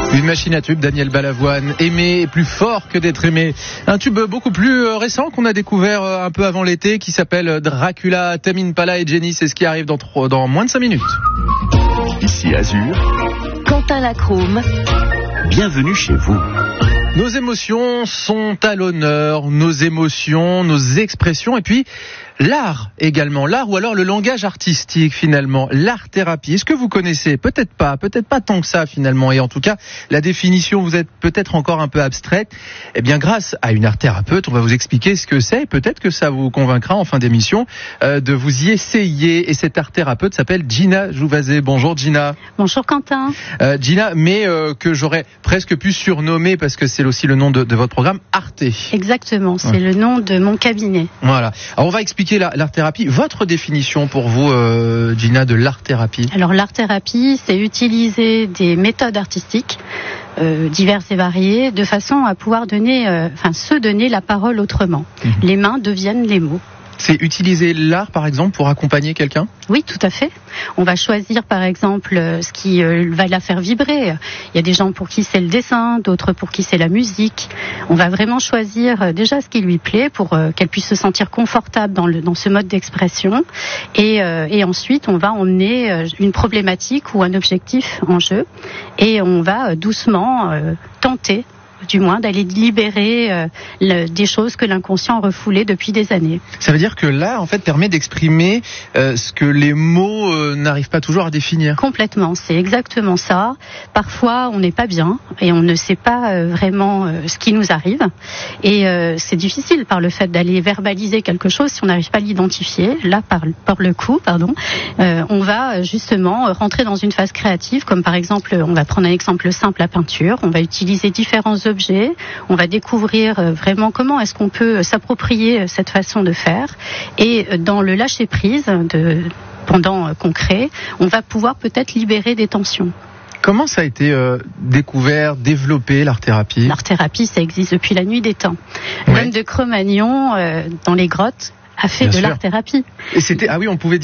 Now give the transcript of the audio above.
Une machine à tube, Daniel Balavoine, aimer est plus fort que d'être aimé. Un tube beaucoup plus récent qu'on a découvert un peu avant l'été qui s'appelle Dracula, Tame Impala et Jenny, c'est ce qui arrive dans moins de 5 minutes. Ici Azur, Quentin Lacrome. Bienvenue chez vous. Nos émotions sont à l'honneur, nos émotions, nos expressions et puis l'art également, l'art ou alors le langage artistique finalement, l'art-thérapie. Est-ce que vous connaissez ? Peut-être pas tant que ça finalement. Et en tout cas, la définition vous êtes peut-être encore un peu abstraite. Eh bien, grâce à une art-thérapeute, on va vous expliquer ce que c'est. Peut-être que ça vous convaincra en fin d'émission de vous y essayer. Et cette art-thérapeute s'appelle Gina Jouvazet. Bonjour Gina. Bonjour Quentin. Gina, mais que j'aurais presque pu surnommer parce que c'est aussi le nom de votre programme, Arte. Exactement, c'est le nom de mon cabinet. Voilà. Alors on va expliquer l'art-thérapie. Votre définition pour vous, Gina, de l'art-thérapie ? Alors l'art-thérapie, c'est utiliser des méthodes artistiques diverses et variées, de façon à pouvoir se donner la parole autrement. Les mains deviennent les mots. C'est utiliser l'art, par exemple, pour accompagner quelqu'un ? Oui, tout à fait. On va choisir, par exemple, ce qui va la faire vibrer. Il y a des gens pour qui c'est le dessin, d'autres pour qui c'est la musique. On va vraiment choisir déjà ce qui lui plaît pour qu'elle puisse se sentir confortable dans ce mode d'expression. Et ensuite, on va emmener une problématique ou un objectif en jeu. Et on va doucement tenter, du moins, d'aller libérer des choses que l'inconscient a refoulées depuis des années. Ça veut dire que l'art, en fait, permet d'exprimer ce que les mots n'arrivent pas toujours à définir. Complètement, c'est exactement ça. Parfois, on n'est pas bien et on ne sait pas vraiment ce qui nous arrive. Et c'est difficile par le fait d'aller verbaliser quelque chose si on n'arrive pas à l'identifier. Là, par le coup, on va justement rentrer dans une phase créative, comme par exemple, on va prendre un exemple simple, la peinture. On va utiliser différents objets, on va découvrir vraiment comment est-ce qu'on peut s'approprier cette façon de faire, et dans le lâcher-prise pendant qu'on crée, on va pouvoir peut-être libérer des tensions. Comment ça a été découvert, développé, l'art-thérapie ? L'art-thérapie, ça existe depuis la nuit des temps. L'homme de Cro-Magnon, dans les grottes, a fait de l'art-thérapie. Et c'était, on pouvait